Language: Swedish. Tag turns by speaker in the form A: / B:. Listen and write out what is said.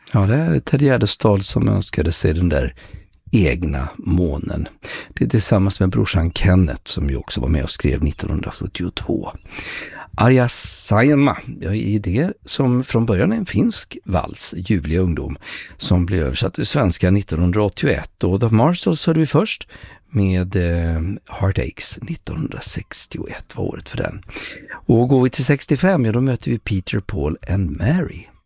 A: Ja, det är Ted Gärdestad som önskade sig den där egna månen. Det är tillsammans med brorsan Kenneth som ju också var med och skrev 1972. Arja Saijonmaa är det som från början är en finsk vals, Ljuvliga ungdom, som blev översatt till svenska 1981. Och The Marshalls hörde vi först med Heartaches 1961 var året för den. Och går vi till 65, ja, då möter vi Peter, Paul and Mary.